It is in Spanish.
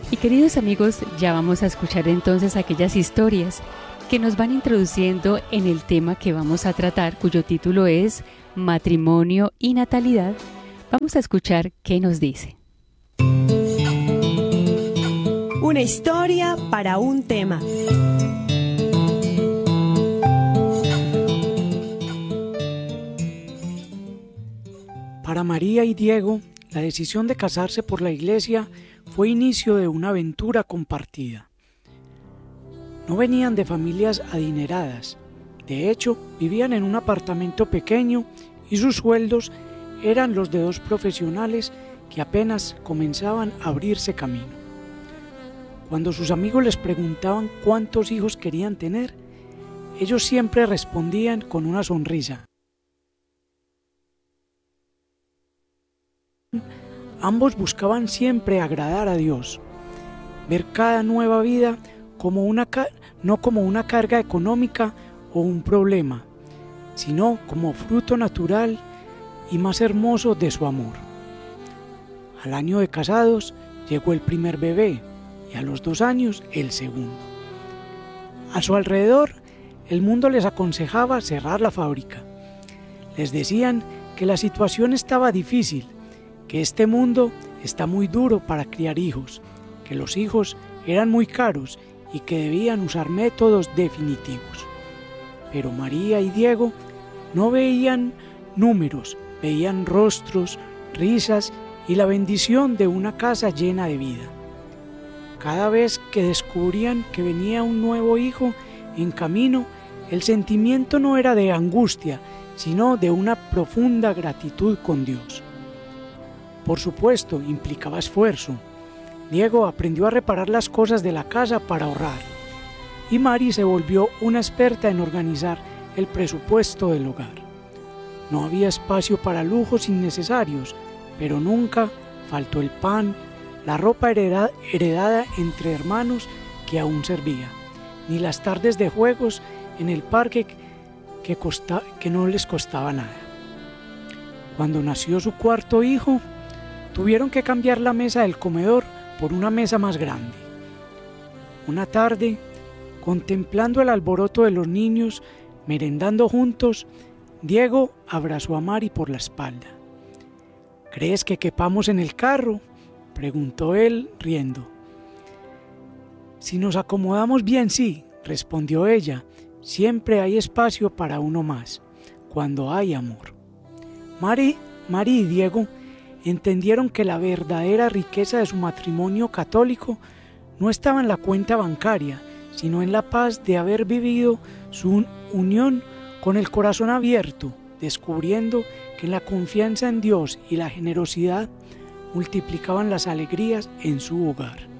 Y queridos amigos, ya vamos a escuchar entonces aquellas historias que nos van introduciendo en el tema que vamos a tratar, cuyo título es Matrimonio y Natalidad. Vamos a escuchar qué nos dice. Una historia para un tema. Para María y Diego, la decisión de casarse por la iglesia fue inicio de una aventura compartida. No venían de familias adineradas, de hecho, vivían en un apartamento pequeño y sus sueldos eran los de dos profesionales que apenas comenzaban a abrirse camino. Cuando sus amigos les preguntaban cuántos hijos querían tener, ellos siempre respondían con una sonrisa. Ambos buscaban siempre agradar a Dios, ver cada nueva vida no como una carga económica o un problema, sino como fruto natural y más hermoso de su amor. Al año de casados llegó el primer bebé y a los 2 años el segundo. A su alrededor, el mundo les aconsejaba cerrar la fábrica. Les decían que la situación estaba difícil, que este mundo está muy duro para criar hijos, que los hijos eran muy caros y que debían usar métodos definitivos. Pero María y Diego no veían números, veían rostros, risas y la bendición de una casa llena de vida. Cada vez que descubrían que venía un nuevo hijo en camino, el sentimiento no era de angustia, sino de una profunda gratitud con Dios. Por supuesto, implicaba esfuerzo. Diego aprendió a reparar las cosas de la casa para ahorrar, y Mari se volvió una experta en organizar el presupuesto del hogar. No había espacio para lujos innecesarios, pero nunca faltó el pan, la ropa heredada entre hermanos que aún servía, ni las tardes de juegos en el parque que no les costaba nada. Cuando nació su cuarto hijo, tuvieron que cambiar la mesa del comedor por una mesa más grande. Una tarde, contemplando el alboroto de los niños, merendando juntos, Diego abrazó a Mari por la espalda. ¿Crees que quepamos en el carro?, preguntó él, riendo. Si nos acomodamos bien, sí, respondió ella. Siempre hay espacio para uno más, cuando hay amor. Mari y Diego entendieron que la verdadera riqueza de su matrimonio católico no estaba en la cuenta bancaria, sino en la paz de haber vivido su unión con el corazón abierto, descubriendo que la confianza en Dios y la generosidad multiplicaban las alegrías en su hogar.